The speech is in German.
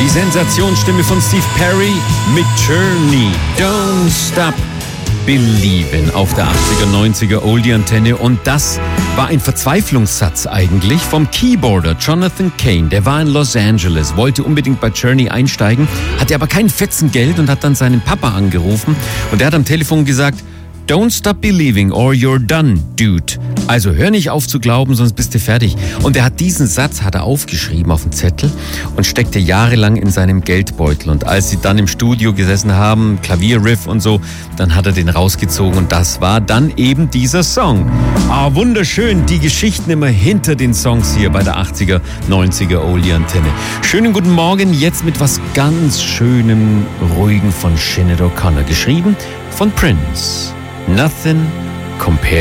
Die Sensationsstimme von Steve Perry mit Journey. Don't Stop Believin' auf der 80er, 90er Oldie-Antenne. Und das war ein Verzweiflungssatz eigentlich vom Keyboarder Jonathan Cain. Der war in Los Angeles, wollte unbedingt bei Journey einsteigen, hatte aber kein Fetzen Geld und hat dann seinen Papa angerufen. Und der hat am Telefon gesagt: Don't stop believing or you're done, dude. Also hör nicht auf zu glauben, sonst bist du fertig. Und er hat diesen Satz aufgeschrieben auf einen Zettel und steckte jahrelang in seinem Geldbeutel. Und als sie dann im Studio gesessen haben, Klavierriff und so, dann hat er den rausgezogen und das war dann eben dieser Song. Ah, wunderschön, die Geschichten immer hinter den Songs hier bei der 80er, 90er Oldie-Antenne. Schönen guten Morgen, jetzt mit was ganz Schönem, Ruhigen von Sinead O'Connor, geschrieben von Prince. Nothing compares